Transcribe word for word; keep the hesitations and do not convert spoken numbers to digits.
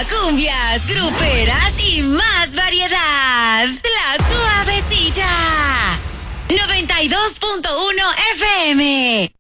cumbias, gruperas y más variedad. La Suavecita. noventa y dos punto uno F M.